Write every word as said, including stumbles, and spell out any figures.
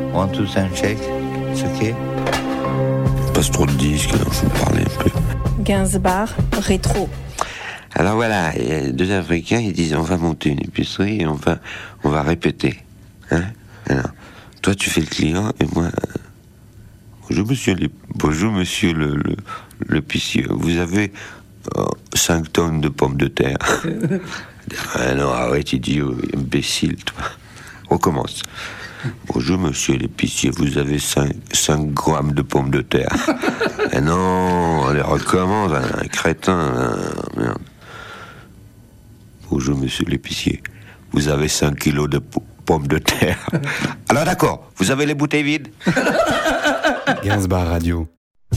One, two, sound check. C'est ok? Passe trop de disques, alors je vais vous parler un peu. Gainsbourg, rétro. Alors voilà, il y a deux Africains, ils disent on va monter une épicerie et on va, on va répéter. Hein? Alors, toi tu fais le client et moi... Euh, bonjour monsieur, les, bonjour monsieur le, le, l'épicier, vous avez euh, cinq tonnes de pommes de terre. Ah non, arrête idiot, imbécile, toi. On commence. Bonjour monsieur l'épicier, vous avez cinq grammes de pommes de terre. Ah non, on les recommande, un, un crétin, un, merde. Bonjour monsieur l'épicier, vous avez cinq kilos de p- pommes de terre. Alors d'accord, vous avez les bouteilles vides? Gainsbourg Radio.